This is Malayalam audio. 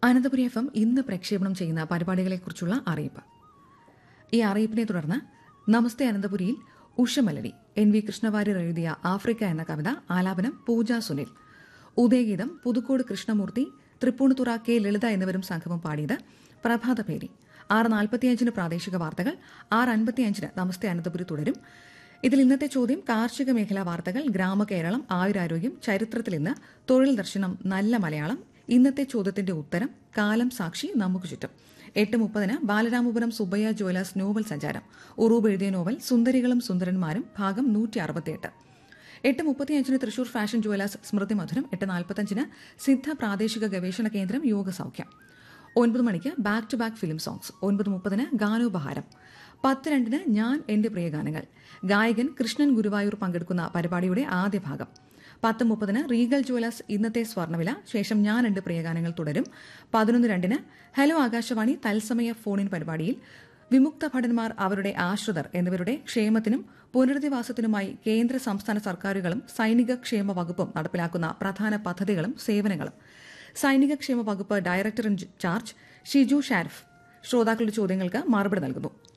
അനന്തപുരി FM ഇന്ന് പ്രക്ഷേപണം ചെയ്യുന്ന പരിപാടികളെക്കുറിച്ചുള്ള അറിയിപ്പ്. ഈ അറിയിപ്പിനെ തുടർന്ന് നമസ്തേ അനന്തപുരിയിൽ ഉഷമലരി NV കൃഷ്ണവാര്യർ എഴുതിയ ആഫ്രിക്ക എന്ന കവിത ആലാപനം പൂജ സുനിൽ. ഉദയഗീതം പുതുക്കോട് കൃഷ്ണമൂർത്തി, തൃപ്പൂണിത്തുറ K ലളിത എന്നിവരും സംഘവും പാടിയത് പ്രഭാതപേരി. 6:45 പ്രാദേശിക വാർത്തകൾ, 6:55 നമസ്തേ അനന്തപുരി തുടരും. ഇതിൽ ഇന്നത്തെ ചോദ്യം കാർഷിക മേഖലാ വാർത്തകൾ, ഗ്രാമകേരളം, ആയുരാരോഗ്യം, ചരിത്രത്തിൽ ഇന്ന്, തൊഴിൽ ദർശനം, നല്ല മലയാളം, ഇന്നത്തെ ചോദ്യത്തിന്റെ ഉത്തരം, കാലം സാക്ഷി, നമുക്ക് ചുറ്റും. 8:30 ബാലരാമപുരം സുബ്ബയ്യ ജുവലേഴ്സ് നോവൽ സഞ്ചാരം. ഉറൂബ് എഴുതിയ നോവൽ സുന്ദരികളും സുന്ദരന്മാരും ഭാഗം 168. 8:35 തൃശൂർ ഫാഷൻ ജുവലേഴ്സ് സ്മൃതി മധുരം. 8:45 സിദ്ധ പ്രാദേശിക ഗവേഷണ കേന്ദ്രം യോഗ സൗഖ്യം. 9 മണിക്ക് back to back film songs. 9:30 ഗാനോപഹാരം. 10:02 ഞാൻ എന്റെ പ്രിയഗാനങ്ങൾ. ഗായകൻ കൃഷ്ണൻ ഗുരുവായൂർ പങ്കെടുക്കുന്ന പരിപാടിയുടെ ആദ്യ ഭാഗം. 10:30 റീഗൽ ജുവലേഴ്സ് ഇന്നത്തെ സ്വർണ്ണവില. ശേഷം ഞാൻ എന്റെ പ്രിയഗാനങ്ങൾ തുടരും. 11:02 ഹലോ ആകാശവാണി തത്സമയ ഫോണിൻ പരിപാടിയിൽ വിമുക്ത ഭടന്മാർ, അവരുടെ ആശ്രിതർ എന്നിവരുടെ ക്ഷേമത്തിനും പുനരധിവാസത്തിനുമായി കേന്ദ്ര സംസ്ഥാന സർക്കാരുകളും സൈനിക ക്ഷേമ വകുപ്പും നടപ്പിലാക്കുന്ന പ്രധാന പദ്ധതികളും സേവനങ്ങളും. സൈനിക ക്ഷേമ വകുപ്പ് director in charge Shiju Sharif ശ്രോതാക്കളുടെ ചോദ്യങ്ങൾക്ക് മറുപടി നൽകുന്നു.